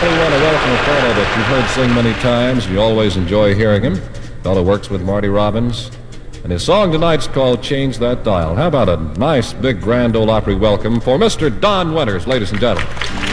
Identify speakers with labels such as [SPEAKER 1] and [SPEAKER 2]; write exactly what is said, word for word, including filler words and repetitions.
[SPEAKER 1] particularly want to welcome a fellow that you've heard sing many times. You always enjoy hearing him. Fellow works with Marty Robbins. And his song tonight's called Change That Dial. How about a nice, big, grand Ole Opry welcome for Mister Don Winters, ladies and gentlemen.